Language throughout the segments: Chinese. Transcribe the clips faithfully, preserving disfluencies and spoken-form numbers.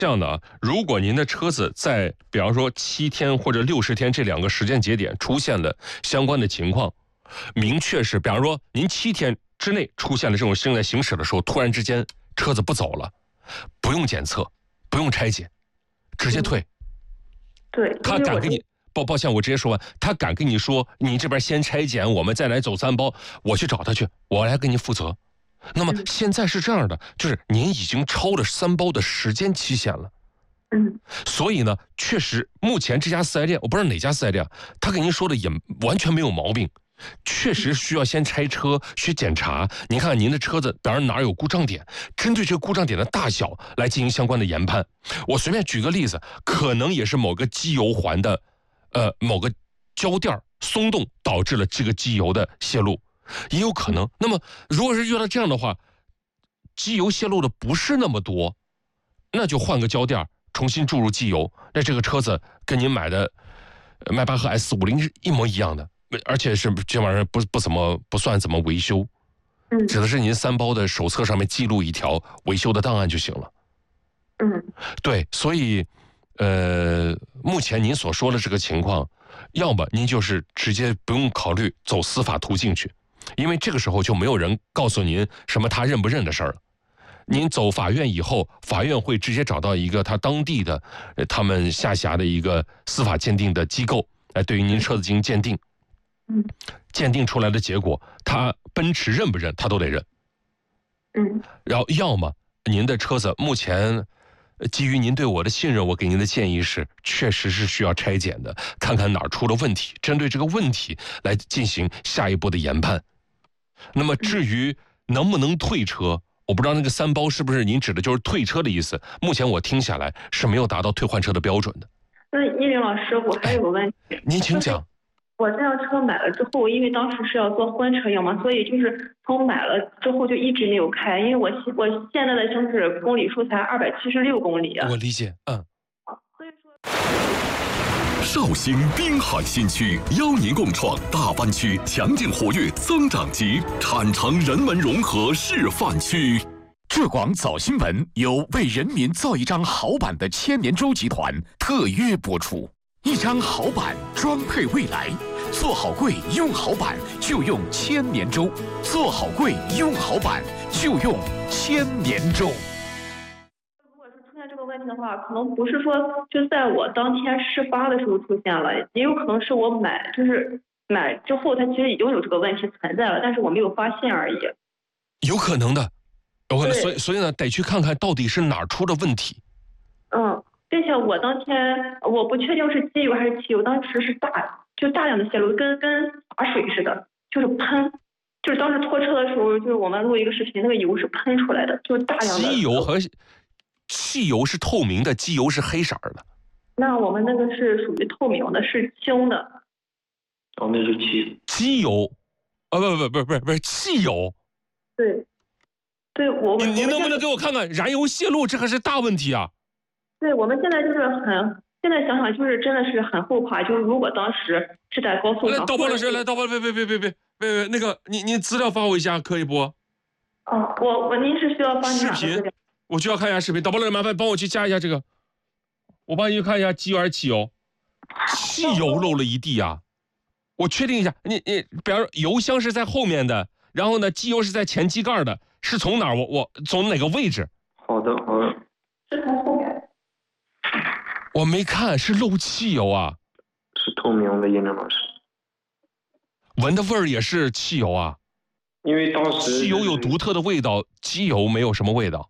这样的啊，如果您的车子在比方说七天或者六十天这两个时间节点出现了相关的情况，明确是，比方说您七天之内出现了这种正在行驶的时候，突然之间车子不走了，不用检测，不用拆解，直接退。 嗯、对， 他敢给你抱抱歉，我直接说完，他敢跟你说，你这边先拆检，我们再来走三包，我去找他去，我来给你负责。那么现在是这样的，就是您已经超了三包的时间期限了。 嗯， 所以呢，确实目前这家四 S 店，我不知道哪家四 S 店，他跟您说的也完全没有毛病，确实需要先拆车去检查。您看您的车子，比方说哪有故障点，针对这个故障点的大小来进行相关的研判。我随便举个例子，可能也是某个机油环的，呃，某个胶垫松动导致了这个机油的泄露。也有可能。那么如果是遇到这样的话，机油泄露的不是那么多，那就换个胶垫重新注入机油，那这个车子跟您买的迈巴赫 S 五零 是一模一样的，而且是这玩意儿不不怎么不算怎么维修， 嗯， 指的是您三包的手册上面记录一条维修的档案就行了。 嗯， 对，所以呃，目前您所说的这个情况，要么您就是直接不用考虑走司法途径去。因为这个时候就没有人告诉您什么他认不认的事儿了。您走法院以后，法院会直接找到一个他当地的他们下辖的一个司法鉴定的机构来对于您车子进行鉴定。 嗯， 鉴定出来的结果，他奔驰认不认他都得认。 嗯， 然后要么您的车子目前基于您对我的信任，我给您的建议是，确实是需要拆检的，看看哪儿出了问题，针对这个问题来进行下一步的研判。那么至于能不能退车，我不知道那个三包是不是您指的就是退车的意思。目前我听下来是没有达到退换车的标准的。 那叶林老师，我还有个问题， 哎、您请讲。 我这辆车买了之后，因为当时是要做婚车用嘛，所以就是从买了之后就一直没有开，因为我我现在的就是公里数才二百七十六公里。 我理解，嗯。 所以说。 绍兴滨海新区邀您共创大湾区强劲活跃增长极产城人文融合示范区。 浙广早新闻由为人民造一张好版的千年舟集团特约播出。一张好版装配未来，做好柜用好版就用千年舟，做好柜用好版就用千年舟。 如果是出现这个问题的话，可能不是说就在我当天事发的时候出现了，也有可能是我买就是买之后它其实已经有这个问题存在了，但是我没有发现而已。 有可能的，有可能，所以所以呢，得去看看到底是哪儿出的问题。 嗯。并且我当天我不确定是机油还是汽油，当时是大就大量的泄露，跟跟洒水似的，就是喷，就是当时拖车的时候，就是我们录一个视频，那个油是喷出来的，就是大量的。 机油和汽油是透明的，机油是黑色的。 那我们那个是属于透明的，是清的。 哦，那是汽机油，啊不不不不不是汽油。 对，对我您您能不能给我看看燃油泄漏，这可是大问题啊！ 对，我们现在就是很，现在想想就是真的是很后怕，就是如果当时是在高速上。 来，导播老师，来，导播，别别别别别别别，那个，你你资料发我一下，可以不？ 哦，我我您是需要帮你视频，我就要看一下视频。导播老师，麻烦帮我去加一下这个，我帮你去看一下机油还是汽油？汽油漏了一地啊！我确定一下，你你，比方说油箱是在后面的，然后呢，机油是在前机盖的，是从哪儿？我我从哪个位置？ 好的好的。 是从后面。 我没看，是漏汽油啊！ 是透明的，叶林老师。 闻的味儿也是汽油啊！ 因为当时汽油有独特的味道，机油没有什么味道。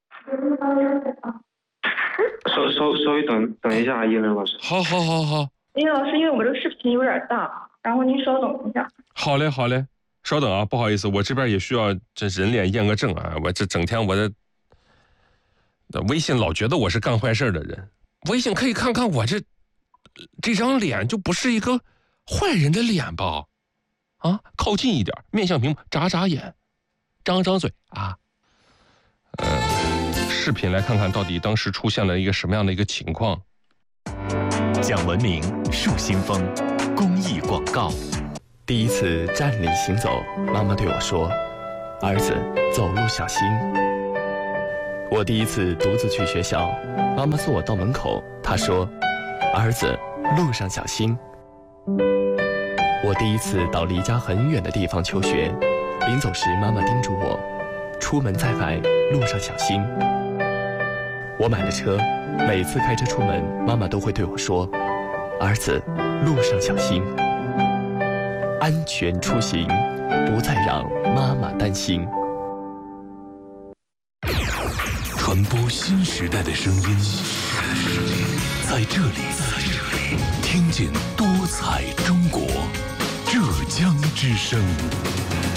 稍稍稍微等等一下，叶林老师。 好，好，好，好。 叶老师，因为我们这个视频有点大，然后您稍等一下。 好嘞，好嘞，稍等啊，不好意思，我这边也需要这人脸验个证啊，我这整天我的微信老觉得我是干坏事的人。微信可以看看我这这张脸，就不是一个坏人的脸吧？啊，靠近一点，面向屏幕，眨眨眼，张张嘴啊。呃，视频来看看到底当时出现了一个什么样的一个情况。 讲文明树新风公益广告。 第一次站立行走，妈妈对我说：“儿子，走路小心。” 我第一次独自去学校，妈妈送我到门口，她说：“儿子，路上小心。”我第一次到离家很远的地方求学，临走时妈妈叮嘱我：“出门在外，路上小心。”我买了车，每次开车出门，妈妈都会对我说：“儿子，路上小心。”安全出行，不再让妈妈担心。 传播新时代的声音，在这里，听见多彩中国，浙江之声。